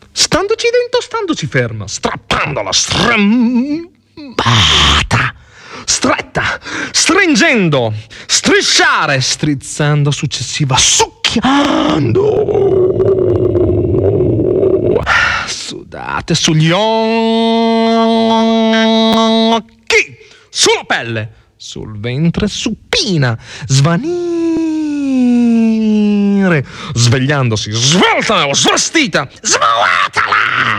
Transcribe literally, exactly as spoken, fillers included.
standoci dentro, standoci ferma, strappandola, strambata, stretta, stringendo, strisciare, strizzando, successiva, succhiando, sudate sugli occhi, sulla pelle, sul ventre supina, svanire, svegliandosi, svelta, svestita, svuotala!